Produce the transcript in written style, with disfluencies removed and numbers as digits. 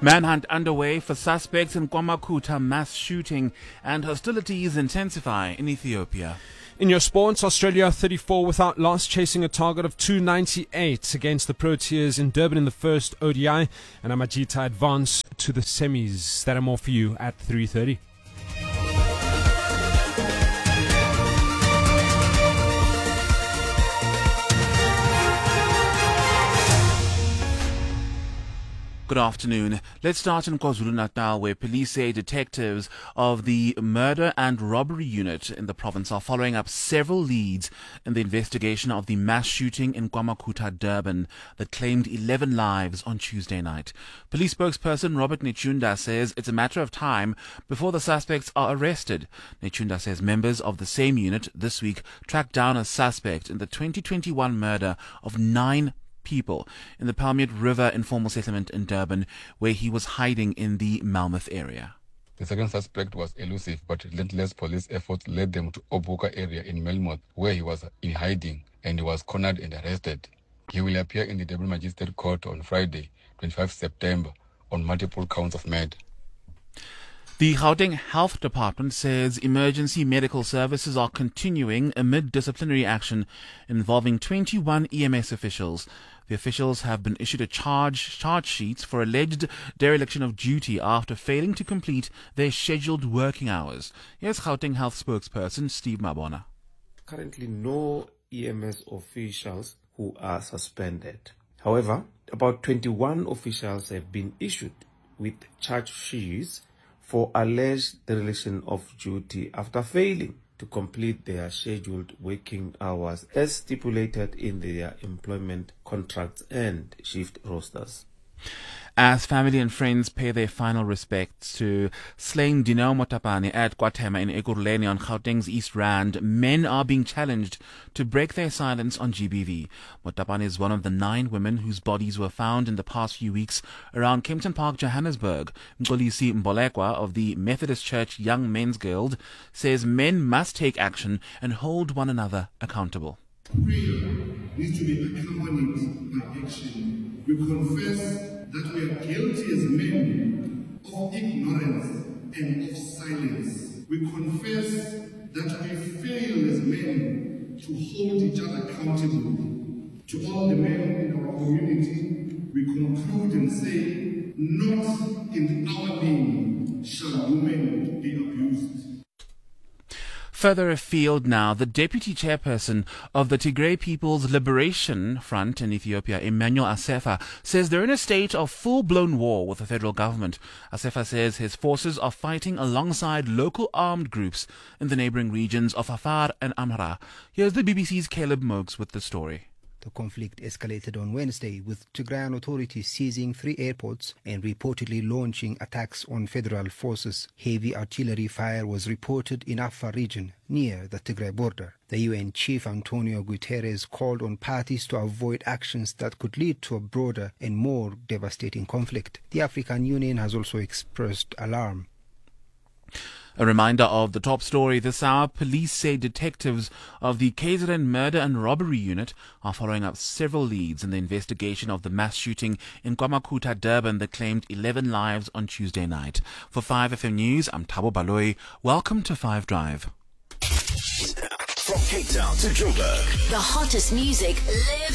Manhunt underway for suspects in KwaMakhutha mass shooting, and hostilities intensify in Ethiopia. In your sports, Australia 34 without loss, chasing a target of 298 against the Proteas in Durban in the first ODI, and Amajita advance to the semis. That and more for you at 3:30. Good afternoon. Let's start in KwaZulu-Natal, where police say detectives of the murder and robbery unit in the province are following up several leads in the investigation of the mass shooting in KwaMakhutha, Durban, that claimed 11 lives on Tuesday night. Police spokesperson Robert Nechunda says it's a matter of time before the suspects are arrested. Nechunda says members of the same unit this week tracked down a suspect in the 2021 murder of 9 people in the Palmiet River informal settlement in Durban, where he was hiding in the Malmouth area. The second suspect was elusive, but relentless police efforts led them to Obuka area in Melmoth, where he was in hiding and he was cornered and arrested. He will appear in the Durban Magistrate Court on Friday, 25 September, on multiple counts of murder. The Gauteng Health Department says emergency medical services are continuing amid disciplinary action involving 21 EMS officials. The officials have been issued a charge sheets for alleged dereliction of duty after failing to complete their scheduled working hours. Here's Gauteng Health spokesperson Steve Mabona. Currently no EMS officials who are suspended. However, about 21 officials have been issued with charge sheets for alleged dereliction of duty after failing to complete their scheduled working hours as stipulated in their employment contracts and shift rosters. As family and friends pay their final respects to slain Dineo Motapane at KwaThema in Ekurhuleni on Gauteng's East Rand, men are being challenged to break their silence on GBV. Motapane is one of the 9 women whose bodies were found in the past few weeks around Kempton Park, Johannesburg. Mxolisi Mbolekwa of the Methodist Church Young Men's Guild says men must take action and hold one another accountable. Prayer needs to be accompanied by action. We confess that we are guilty as men of ignorance and of silence. We confess that we fail as men to hold each other accountable. To all the men in our community, we conclude and say, not in our name shall women be abused. Further afield now, the deputy chairperson of the Tigray People's Liberation Front in Ethiopia, Emmanuel Asefa, says they're in a state of full-blown war with the federal government. Asefa says his forces are fighting alongside local armed groups in the neighboring regions of Afar and Amhara. Here's the BBC's Caleb Mogs with the story. The conflict escalated on Wednesday, with Tigrayan authorities seizing 3 airports and reportedly launching attacks on federal forces. Heavy artillery fire was reported in Afar region, near the Tigray border. The UN chief Antonio Guterres called on parties to avoid actions that could lead to a broader and more devastating conflict. The African Union has also expressed alarm. A reminder of the top story this hour. Police say detectives of the KZN murder and robbery unit are following up several leads in the investigation of the mass shooting in KwaMakhutha, Durban that claimed 11 lives on Tuesday night. For 5FM News, I'm Thabo Baloyi. Welcome to 5 Drive. From Cape Town to Joburg, the hottest music lives